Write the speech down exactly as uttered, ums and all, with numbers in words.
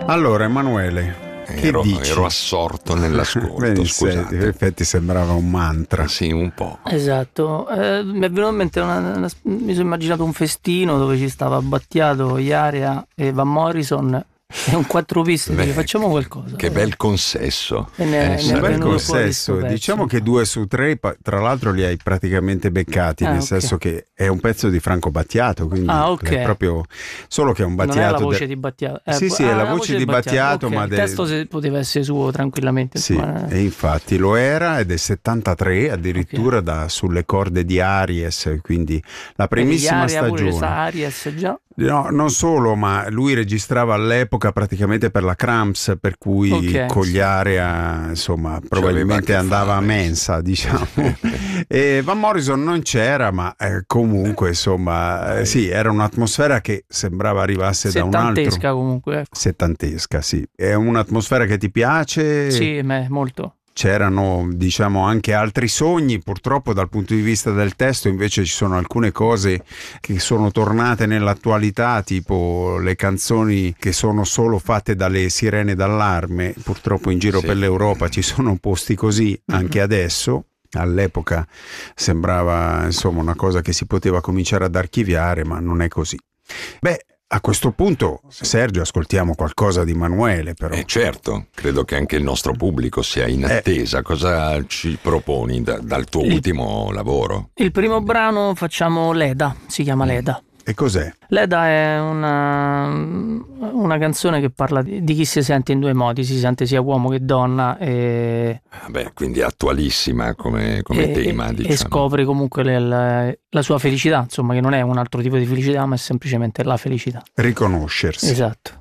Allora, Emanuele, che ero, dici? ero assorto nell'ascolto. Beh, scusate. in effetti sembrava un mantra. Sì, un po'. Esatto, eh, mi è venuto in mente una, una, mi sono immaginato un festino dove ci stava Battiato, Iaria e Van Morrison e un quattro piste. Beh, dice, facciamo qualcosa. Che bel consesso. E ne- Eh, ne è Un bel venuto fuori consesso, sto pezzo. diciamo che due su tre, pa- tra l'altro li hai praticamente beccati, Ah, nel ok. senso che è un pezzo di Franco Battiato, quindi Ah, ok. è proprio solo che è un Battiato. Non è la voce de- di Battiato. Eh, Sì, sì, ah, è la voce di Battiato, ok. ma il de- testo se- poteva essere suo tranquillamente. Sì, insomma. e infatti lo era ed è settantatré addirittura da Sulle corde di Aries, quindi la primissima Iaria pure stagione. sa Aries già. No, non solo, ma lui registrava all'epoca praticamente per la Cramps, per cui Ok. con gli Area, insomma, probabilmente aveva a che andava a fare. mensa, diciamo. E Van Morrison non c'era, ma eh, comunque, insomma, eh, sì, era un'atmosfera che sembrava arrivasse da un altro. Settantesca comunque. ecco. Settantesca, sì. È un'atmosfera che ti piace? Sì, me, molto. C'erano, diciamo, anche altri sogni. Purtroppo dal punto di vista del testo invece ci sono alcune cose che sono tornate nell'attualità, tipo le canzoni che sono solo fatte dalle sirene d'allarme. Purtroppo in giro Sì. per l'Europa ci sono posti così anche adesso. All'epoca sembrava, insomma, una cosa che si poteva cominciare ad archiviare, ma non è così. Beh, a questo punto, Sergio, ascoltiamo qualcosa di Emanuele, però. Eh, certo, credo che anche il nostro pubblico sia in attesa. Cosa ci proponi da- dal tuo Il- ultimo lavoro? Il primo brano facciamo Leda, si chiama Leda. E cos'è? Leda è una, una canzone che parla di, di chi si sente in due modi, si sente sia uomo che donna e, Vabbè, quindi attualissima come, come e- tema, e diciamo. scopre comunque le- la, la sua felicità, insomma, che non è un altro tipo di felicità, ma è semplicemente la felicità. Riconoscersi. Esatto.